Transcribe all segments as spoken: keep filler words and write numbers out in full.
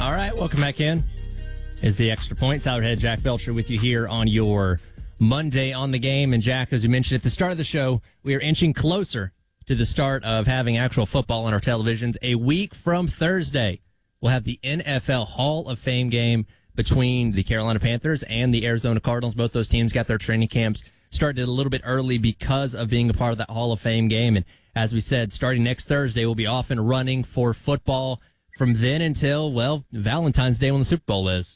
All right, welcome back in. Is the Extra Points. Howard Head, Jack Belcher with you here on your Monday on the Game. And Jack, as we mentioned at the start of the show, we are inching closer to the start of having actual football on our televisions. A week from Thursday, we'll have the N F L Hall of Fame game between the Carolina Panthers and the Arizona Cardinals. Both those teams got their training camps started a little bit early because of being a part of that Hall of Fame game. And as we said, starting next Thursday, we'll be off and running for football from then until, well, Valentine's Day when the Super Bowl is.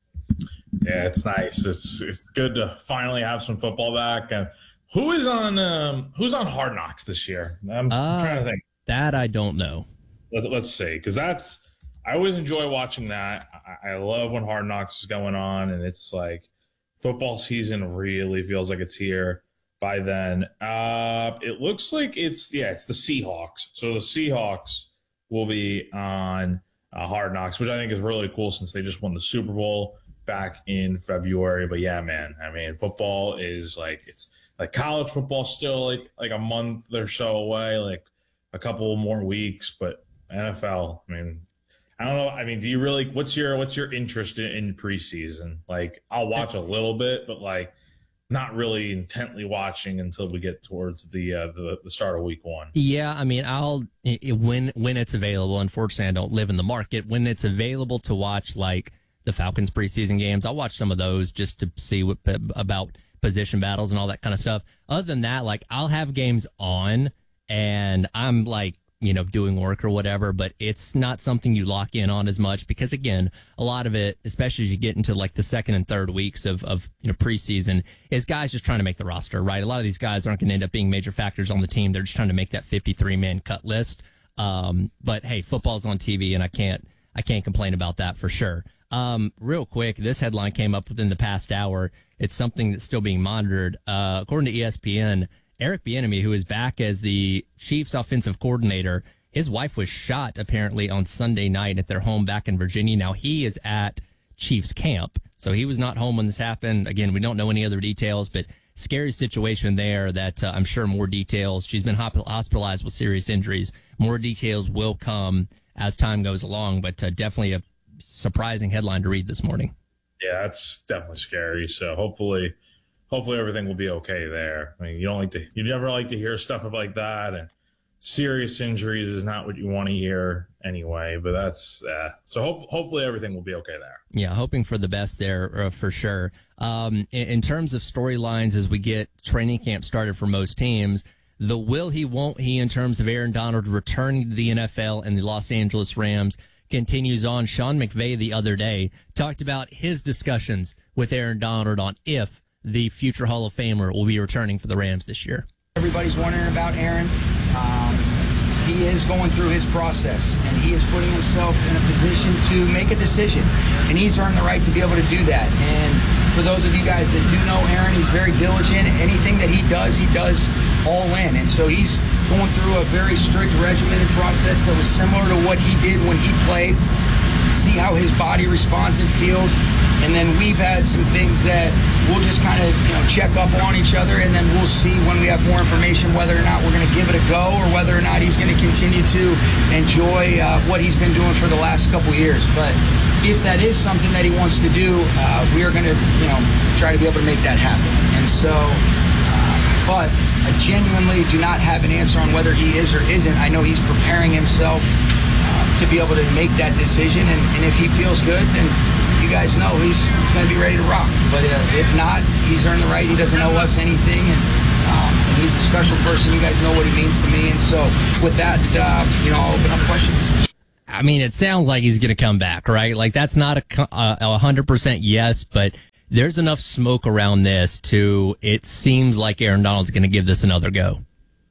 Yeah, it's nice. It's it's good to finally have some football back. And who is on um, who's on Hard Knocks this year? I'm uh, trying to think. That I don't know. Let, let's see, because that's I always enjoy watching that. I, I love when Hard Knocks is going on, and it's like football season really feels like it's here by then. Uh, it looks like it's yeah, it's the Seahawks. So the Seahawks will be on uh, Hard Knocks, which I think is really cool since they just won the Super Bowl back in February. But yeah, man, I mean, football is like, it's like college football still like like a month or so away, like a couple more weeks. But N F L, I mean, I don't know. I mean, do you really? What's your what's your interest in, in preseason? Like, I'll watch a little bit, but like, not really intently watching until we get towards the uh, the, the start of week one. Yeah, I mean, I'll it, when when it's available. Unfortunately, I don't live in the market. When it's available to watch, like the Falcons preseason games, I'll watch some of those just to see what about position battles and all that kind of stuff. Other than that, like I'll have games on, and I'm like, you know, doing work or whatever, but it's not something you lock in on as much because, again, a lot of it, especially as you get into like the second and third weeks of, of you know, preseason, is guys just trying to make the roster, right? A lot of these guys aren't going to end up being major factors on the team. They're just trying to make that fifty-three man cut list. Um, but hey, football's on T V, and I can't, I can't complain about that for sure. Um, real quick, this headline came up within the past hour. It's something that's still being monitored. Uh, according to E S P N, Eric Bieniemy, who is back as the Chiefs offensive coordinator, his wife was shot apparently on Sunday night at their home back in Virginia. Now he is at Chiefs camp, so he was not home when this happened. Again, we don't know any other details, but scary situation there that uh, I'm sure more details. She's been hospitalized with serious injuries. More details will come as time goes along, but uh, definitely a surprising headline to read this morning. Yeah, that's definitely scary. So hopefully, hopefully everything will be okay there. I mean, you don't like to, you never like to hear stuff like that, and serious injuries is not what you want to hear anyway. But that's uh, so. Hope, hopefully everything will be okay there. Yeah, hoping for the best there uh, for sure. Um, in, in terms of storylines, as we get training camp started for most teams, the will he, won't he, in terms of Aaron Donald returning to the N F L and the Los Angeles Rams continues on. Sean McVay the other day talked about his discussions with Aaron Donald on if the future Hall of Famer will be returning for the Rams this year. Everybody's wondering about Aaron. Um, he is going through his process, and he is putting himself in a position to make a decision, and he's earned the right to be able to do that. And for those of you guys that do know Aaron, he's very diligent. Anything that he does, he does all in, and so he's going through a very strict regimented process that was similar to what he did when he played, see how his body responds and feels. And then we've had some things that we'll just kind of, you know, check up on each other, and then we'll see when we have more information whether or not we're going to give it a go or whether or not he's going to continue to enjoy uh, what he's been doing for the last couple years. But if that is something that he wants to do, uh, we are going to, you know, try to be able to make that happen. And so, uh, but I genuinely do not have an answer on whether he is or isn't. I know he's preparing himself uh, to be able to make that decision, and, and if he feels good, then you guys know he's, he's going to be ready to rock. But uh, if not, he's earned the right. He doesn't owe us anything, and, um, and he's a special person. You guys know what he means to me, and so with that, uh, you know, I'll open up questions. I mean, it sounds like he's going to come back, right? Like that's not a a hundred percent yes, but there's enough smoke around this to it seems like Aaron Donald's going to give this another go.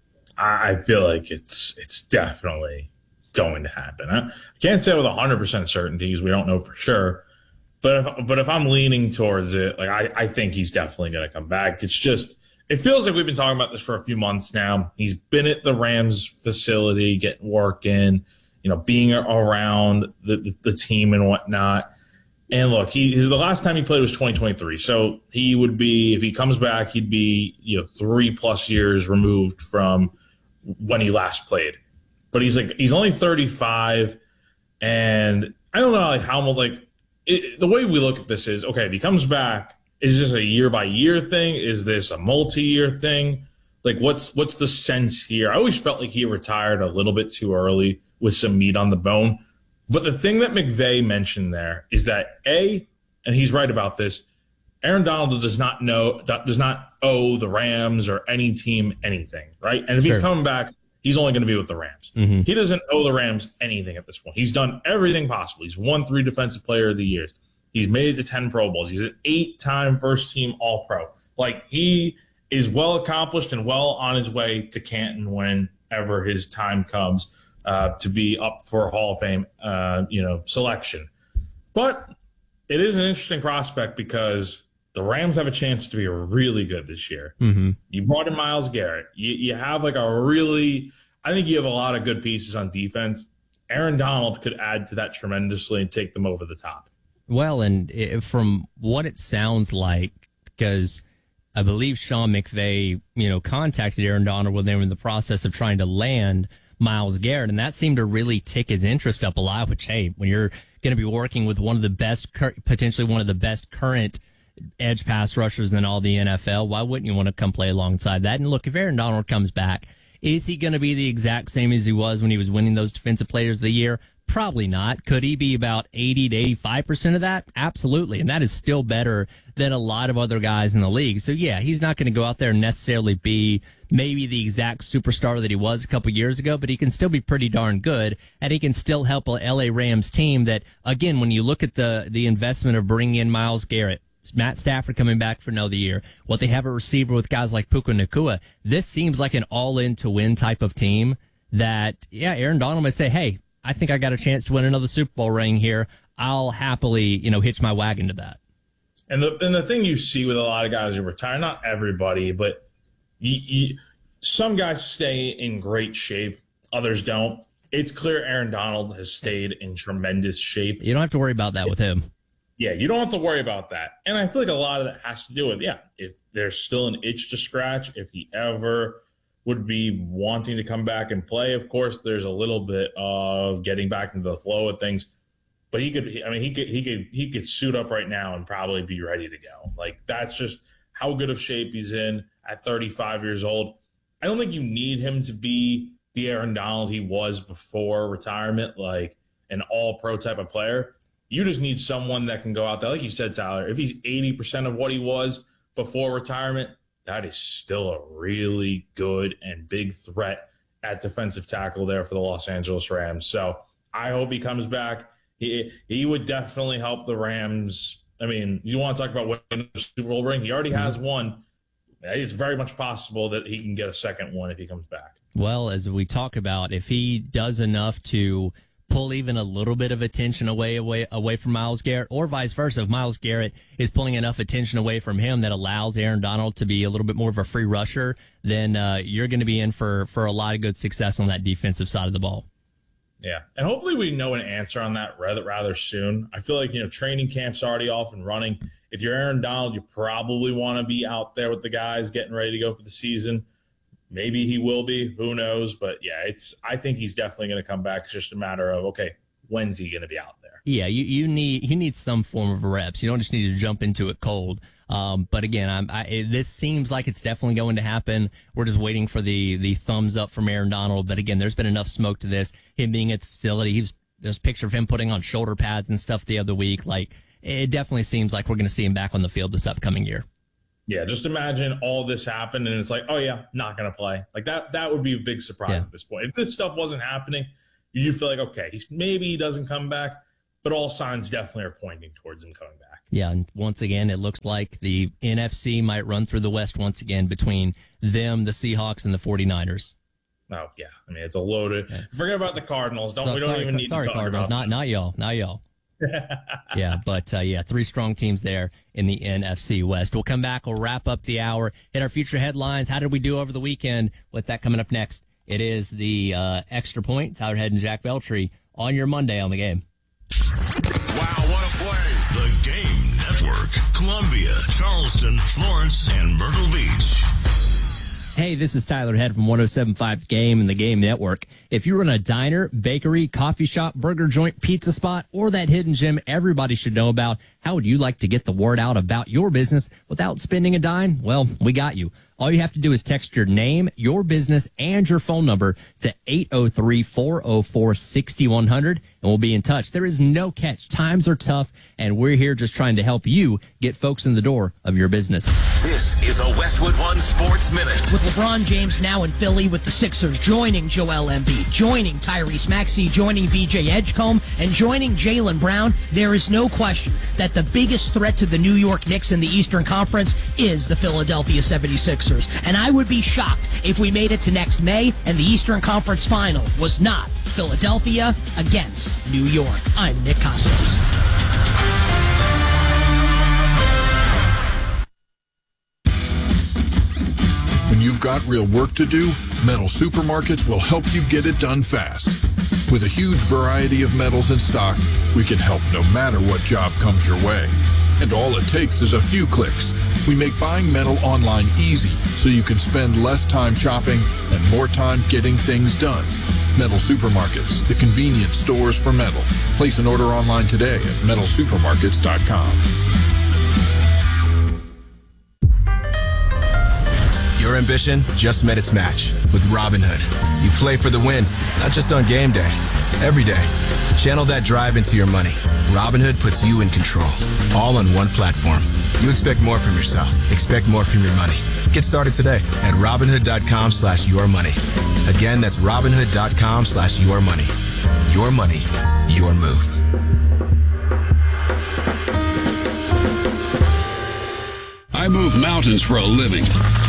I feel like it's it's definitely going to happen. I can't say with a hundred percent certainty because we don't know for sure. But if but if I'm leaning towards it, like I, I think he's definitely going to come back. It's just it feels like we've been talking about this for a few months now. He's been at the Rams facility, getting work in, you know, being around the the, the team and whatnot. And look, he his, the last time he played was twenty twenty-three. So he would be, if he comes back, he'd be, you know, three plus years removed from when he last played. But he's like, he's only thirty-five. And I don't know like how much like it, the way we look at this is, okay, if he comes back, is this a year by year thing? Is this a multi-year thing? Like what's what's the sense here? I always felt like he retired a little bit too early with some meat on the bone. But the thing that McVay mentioned there is that A, and he's right about this, Aaron Donald does not know does not owe the Rams or any team anything, right? And if sure. he's coming back, he's only going to be with the Rams. Mm-hmm. He doesn't owe the Rams anything at this point. He's done everything possible. He's won three Defensive Player of the Years. He's made it to ten Pro Bowls. He's an eight-time first-team All-Pro. Like, he is well accomplished and well on his way to Canton whenever his time comes uh, to be up for a Hall of Fame, uh, you know, selection. But it is an interesting prospect because the Rams have a chance to be really good this year. Mm-hmm. You brought in Myles Garrett. You, you have like a really – I think you have a lot of good pieces on defense. Aaron Donald could add to that tremendously and take them over the top. Well, and it, from what it sounds like, because I believe Sean McVay, you know, contacted Aaron Donald when they were in the process of trying to land Myles Garrett, and that seemed to really tick his interest up a lot, which, hey, when you're going to be working with one of the best, potentially one of the best current edge pass rushers in all the N F L, why wouldn't you want to come play alongside that? And look, if Aaron Donald comes back, is he going to be the exact same as he was when he was winning those Defensive Players of the Year? Probably not. Could he be about eighty to eighty-five percent of that? Absolutely. And that is still better than a lot of other guys in the league. So yeah, he's not going to go out there and necessarily be maybe the exact superstar that he was a couple years ago, but he can still be pretty darn good, and he can still help a L A Rams team that, again, when you look at the, the investment of bringing in Myles Garrett, Matt Stafford coming back for another year, what they have a receiver with guys like Puka Nacua, this seems like an all-in to win type of team that, yeah, Aaron Donald might say, hey, I think I got a chance to win another Super Bowl ring here. I'll happily, you know, hitch my wagon to that. And the and the thing you see with a lot of guys who retire, not everybody, but you, you, some guys stay in great shape, others don't. It's clear Aaron Donald has stayed in tremendous shape. You don't have to worry about that with him. Yeah, you don't have to worry about that. And I feel like a lot of that has to do with, yeah, if there's still an itch to scratch, if he ever would be wanting to come back and play. Of course, there's a little bit of getting back into the flow of things, but he could, I mean, he could, he could, he could suit up right now and probably be ready to go. Like, that's just how good of shape he's in at thirty-five years old. I don't think you need him to be the Aaron Donald he was before retirement, like an all-pro type of player. You just need someone that can go out there. Like you said, Tyler, if he's eighty percent of what he was before retirement, that is still a really good and big threat at defensive tackle there for the Los Angeles Rams. So I hope he comes back. He he would definitely help the Rams. I mean, you want to talk about winning the Super Bowl ring? He already has one. It's very much possible that he can get a second one if he comes back. Well, as we talk about, if he does enough to pull even a little bit of attention away away away from Myles Garrett, or vice versa, if Myles Garrett is pulling enough attention away from him that allows Aaron Donald to be a little bit more of a free rusher, then uh, you're going to be in for, for a lot of good success on that defensive side of the ball. Yeah, and hopefully we know an answer on that rather rather soon. I feel like, you know, training camp's already off and running. If you're Aaron Donald, you probably want to be out there with the guys getting ready to go for the season. Maybe he will be. Who knows? But, yeah, it's. I think he's definitely going to come back. It's just a matter of, okay, when's he going to be out there? Yeah, you, you need you need some form of reps. You don't just need to jump into it cold. Um, but, again, I'm, I, it, this seems like it's definitely going to happen. We're just waiting for the, the thumbs up from Aaron Donald. But, again, there's been enough smoke to this. Him being at the facility, he was, there's a picture of him putting on shoulder pads and stuff the other week. Like, it definitely seems like we're going to see him back on the field this upcoming year. Yeah, just imagine all this happened and it's like, oh, yeah, not going to play. Like, that that would be a big surprise yeah. at this point. If this stuff wasn't happening, you feel like, okay, he's, maybe he doesn't come back, but all signs definitely are pointing towards him coming back. Yeah, and once again, it looks like the N F C might run through the West once again between them, the Seahawks, and the forty-niners. Oh, yeah. I mean, it's a loaded yeah. – forget about the Cardinals. Don't so, We don't sorry, even need sorry, to talk Cardinals, about not, not y'all. Not y'all. yeah, but uh, yeah, three strong teams there in the N F C West. We'll come back. We'll wrap up the hour. Hit our future headlines. How did we do over the weekend? With that coming up next, it is the uh, Extra Point. Tyler Head and Jack Veltri on your Monday on the Game. Wow, what a play! The Game Network, Columbia, Charleston, Florence, and Myrtle Beach. Hey, this is Tyler Head from one oh seven point five The Game and The Game Network. If you run a diner, bakery, coffee shop, burger joint, pizza spot, or that hidden gem everybody should know about, how would you like to get the word out about your business without spending a dime? Well, we got you. All you have to do is text your name, your business, and your phone number to eight oh three, four oh four, six one zero zero, and we'll be in touch. There is no catch. Times are tough, and we're here just trying to help you get folks in the door of your business. This is a Westwood One Sports Minute. With LeBron James now in Philly with the Sixers, joining Joel Embiid, joining Tyrese Maxey, joining V J Edgecombe, and joining Jaylen Brown, there is no question that the biggest threat to the New York Knicks in the Eastern Conference is the Philadelphia seventy-sixers. And I would be shocked if we made it to next May and the Eastern Conference Final was not Philadelphia against New York. I'm Nick Costos. When you've got real work to do, Metal Supermarkets will help you get it done fast. With a huge variety of metals in stock, we can help no matter what job comes your way. And all it takes is a few clicks. We make buying metal online easy so you can spend less time shopping and more time getting things done. Metal Supermarkets, the convenient stores for metal. Place an order online today at metal supermarkets dot com. Your ambition just met its match with Robinhood. You play for the win, not just on game day, every day. Channel that drive into your money. Robinhood puts you in control, all on one platform. You expect more from yourself. Expect more from your money. Get started today at Robinhood.com slash your money. Again, that's Robinhood.com slash your money. Your money, your move. I move mountains for a living.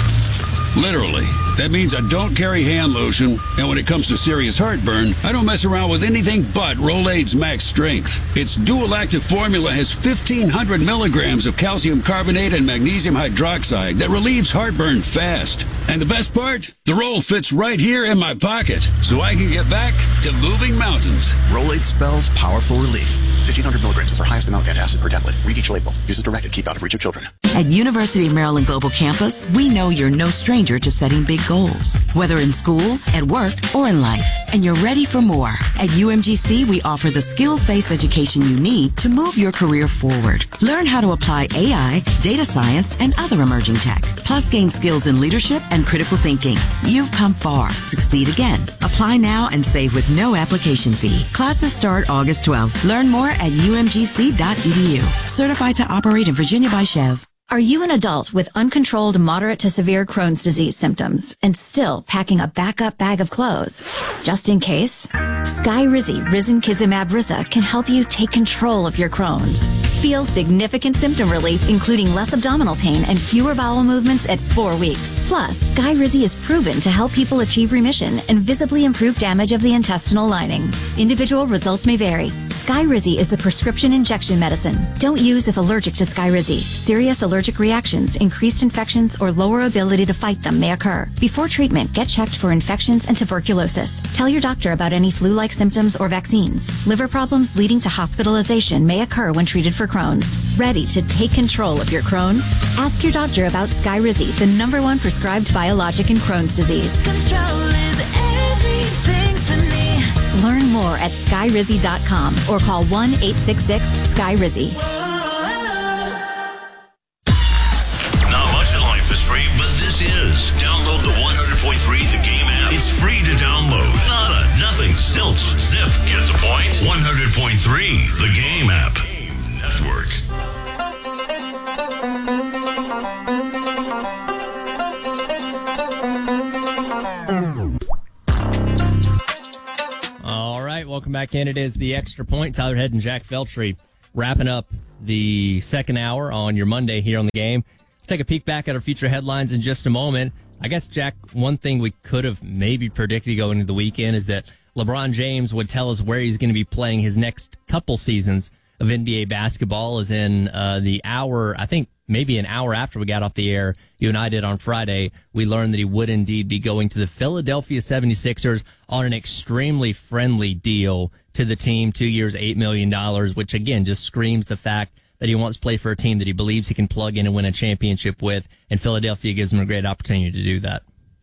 Literally. That means I don't carry hand lotion, and when it comes to serious heartburn, I don't mess around with anything but Rolaids Max Strength. Its dual active formula has fifteen hundred milligrams of calcium carbonate and magnesium hydroxide that relieves heartburn fast. And the best part? The roll fits right here in my pocket, so I can get back to moving mountains. Rolaids spells powerful relief. fifteen hundred milligrams is our highest amount of antacid per tablet. Read each label. Use as directed. Keep out of reach of children. At University of Maryland Global Campus, we know you're no stranger to setting big goals, whether in school, at work, or in life. And you're ready for more. At U M G C, we offer the skills-based education you need to move your career forward. Learn how to apply A I, data science, and other emerging tech. Plus, gain skills in leadership and critical thinking. You've come far. Succeed again. Apply now and save with no application fee. Classes start August twelfth. Learn more at U M G C dot E D U. Certified to operate in Virginia by Chev. Are you an adult with uncontrolled moderate to severe Crohn's disease symptoms and still packing a backup bag of clothes? Just in case, Skyrizi Risankizumab Riza can help you take control of your Crohn's. Feel significant symptom relief, including less abdominal pain and fewer bowel movements at four weeks. Plus, Skyrizi is proven to help people achieve remission and visibly improve damage of the intestinal lining. Individual results may vary. Skyrizi is the prescription injection medicine. Don't use if allergic to Skyrizi. Serious allergic reactions, increased infections, or lower ability to fight them may occur. Before treatment, get checked for infections and tuberculosis. Tell your doctor about any flu-like symptoms or vaccines. Liver problems leading to hospitalization may occur when treated for Crohn's. Ready to take control of your Crohn's? Ask your doctor about Skyrizi, the number one prescribed biologic in Crohn's disease. Control is everything to me. Learn more at skyrizi dot com or call one eight six six Skyrizi. Not much in life is free, but this is. Download the one hundred point three The Game app. It's free to download. Nada, nothing, zilch, zip. Get the point? one hundred point three The Game app. Network. All right, welcome back in. It is the Extra Point. Tyler Head and Jack Feltry wrapping up the second hour on your Monday here on The Game. Take a peek back at our future headlines in just a moment. I guess, Jack, one thing we could have maybe predicted going into the weekend is that LeBron James would tell us where he's going to be playing his next couple seasons of N B A basketball. Is in uh, the hour, I think maybe an hour after we got off the air, you and I did on Friday, we learned that he would indeed be going to the Philadelphia seventy-sixers on an extremely friendly deal to the team, two years, eight million dollars, which again just screams the fact that he wants to play for a team that he believes he can plug in and win a championship with, and Philadelphia gives him a great opportunity to do that.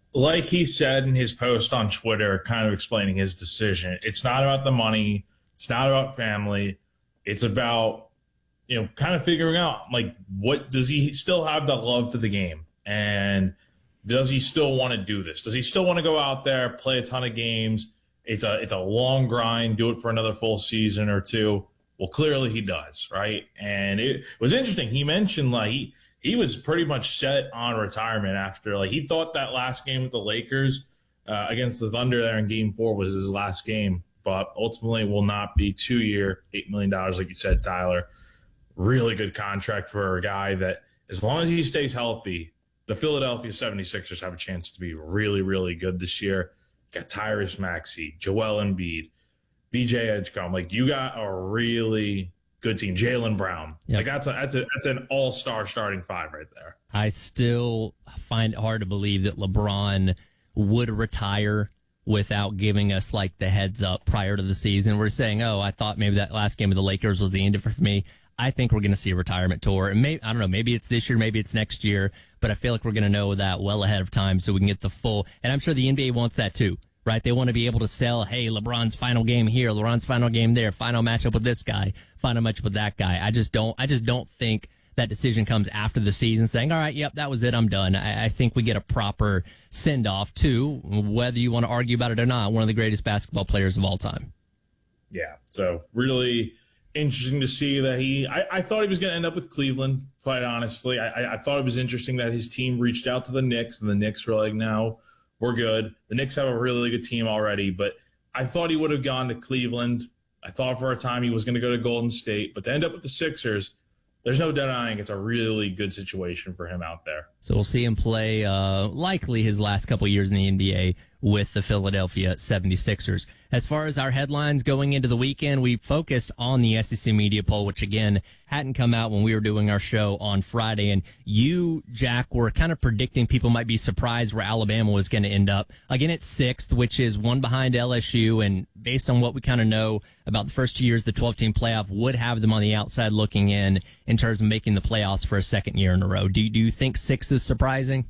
like he said in his post on Twitter, kind of explaining his decision, it's not about the money. It's not about family. It's about, you know, kind of figuring out, like, what does he still have the love for the game? And does he still want to do this? Does he still want to go out there, play a ton of games? It's a it's a long grind, do it for another full season or two. Well, clearly he does, right? And it was interesting. He mentioned, like, he, he was pretty much set on retirement after, like, he thought that last game with the Lakers uh, against the Thunder there in game four was his last game, but ultimately will not be. Two-year, eight million dollars, like you said, Tyler. Really good contract for a guy that, as long as he stays healthy, the Philadelphia seventy-sixers have a chance to be really, really good this year. Got Tyrese Maxey, Joel Embiid, B J Edgecombe. Like, you got a really good team. Jaylen Brown. Yep. Like, that's a, that's a, that's an all-star starting five right there. I still find it hard to believe that LeBron would retire without giving us, like, the heads up prior to the season. We're saying, oh, I thought maybe that last game of the Lakers was the end of it for me. I think we're going to see a retirement tour. And maybe, I don't know, maybe it's this year, maybe it's next year, but I feel like we're going to know that well ahead of time so we can get the full. And I'm sure the N B A wants that too, right? They want to be able to sell, hey, LeBron's final game here, LeBron's final game there, final matchup with this guy, final matchup with that guy. I just don't, I just don't think that decision comes after the season saying, all right, yep, that was it, I'm done. I, I think we get a proper send off to, whether you want to argue about it or not, one of the greatest basketball players of all time. Yeah. So really interesting to see that he, I, I thought he was going to end up with Cleveland, quite honestly. I, I thought it was interesting that his team reached out to the Knicks, and the Knicks were like, no, we're good. The Knicks have a really good team already, but I thought he would have gone to Cleveland. I thought for a time he was going to go to Golden State, but to end up with the Sixers, there's no denying it's a really good situation for him out there. So we'll see him play uh, likely his last couple years in the N B A with the Philadelphia seventy-sixers. As far as our headlines going into the weekend, we focused on the S E C media poll, which, again, hadn't come out when we were doing our show on Friday. And you, Jack, were kind of predicting people might be surprised where Alabama was going to end up. Again, it's sixth, which is one behind L S U. And based on what we kind of know about the first two years, the twelve-team playoff would have them on the outside looking in in terms of making the playoffs for a second year in a row. Do, do you think six is surprising?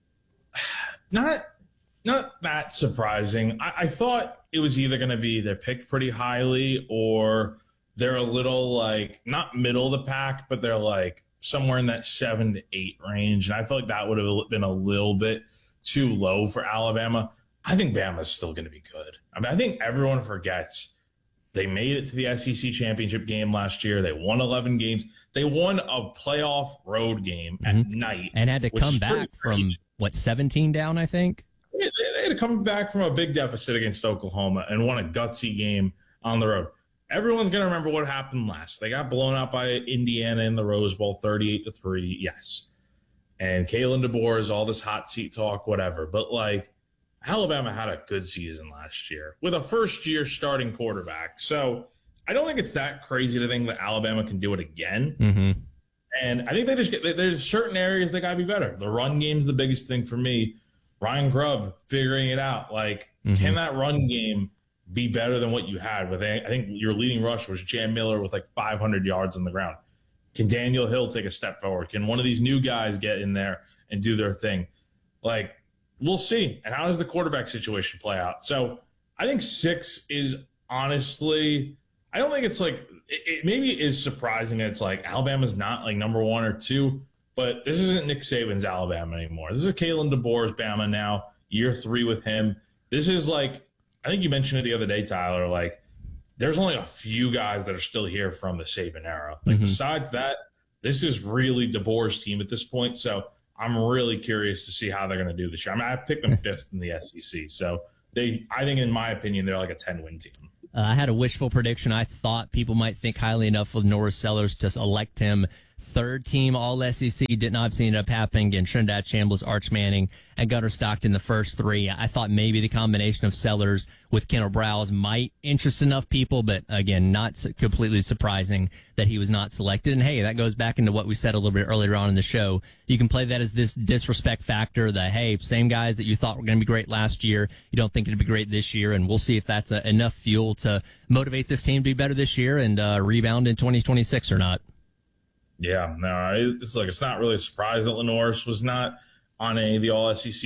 Not not that surprising. I, I thought it was either going to be they're picked pretty highly or they're a little, like, not middle of the pack, but they're like somewhere in that seven to eight range. And I feel like that would have been a little bit too low for Alabama. I think Bama's still going to be good. I mean, I think everyone forgets they made it to the S E C championship game last year. They won eleven games. They won a playoff road game mm-hmm. at night. And had to come back from, what, seventeen down, I think? Yeah, they had to come back from a big deficit against Oklahoma and won a gutsy game on the road. Everyone's going to remember what happened last. They got blown out by Indiana in the Rose Bowl, thirty-eight to three, yes. And Kalen DeBoer is all this hot seat talk, whatever. But, like, Alabama had a good season last year with a first-year starting quarterback. So I don't think it's that crazy to think that Alabama can do it again. Mm-hmm. And I think they just get, there's certain areas that got to be better. The run game's the biggest thing for me. Ryan Grubb figuring it out. Like, mm-hmm. can that run game be better than what you had? With, I think your leading rush was Jam Miller with like five hundred yards on the ground. Can Daniel Hill take a step forward? Can one of these new guys get in there and do their thing? Like, we'll see. And how does the quarterback situation play out? So I think six is honestly, I don't think it's like, it, it maybe is surprising that it's like Alabama's not like number one or two, but this isn't Nick Saban's Alabama anymore. This is Kalen DeBoer's Bama now, year three with him. This is like, I think you mentioned it the other day, Tyler, like there's only a few guys that are still here from the Saban era. Like mm-hmm. besides that, this is really DeBoer's team at this point. So I'm really curious to see how they're going to do this year. I mean, I picked them fifth in the S E C. So they, I think in my opinion, they're like a ten-win team. Uh, I had a wishful prediction. I thought people might think highly enough of Norris Sellers to elect him third team all S E C. Did not see it up happening again. Trinidad Chambliss, Arch Manning, and Gunnar Stockton the first three. I thought maybe the combination of Sellers with Kendall Browse might interest enough people, but again, not completely surprising that he was not selected. And hey, that goes back into what we said a little bit earlier on in the show. You can play that as this disrespect factor that, hey, same guys that you thought were going to be great last year, you don't think it'd be great this year, and we'll see if that's a, enough fuel to motivate this team to be better this year and uh, rebound in twenty twenty-six or not. Yeah, no, it's like it's not really a surprise that Lenoris was not on any of the All S E C